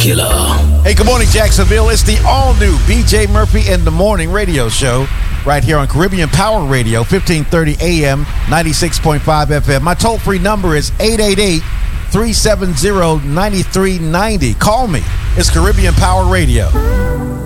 killer. Hey, good morning, Jacksonville. It's the all-new BJ Murphy in the Morning radio show right here on Caribbean Power Radio, 1530 AM, 96.5 FM. My toll-free number is 888-370-9390. Call me. It's Caribbean Power Radio.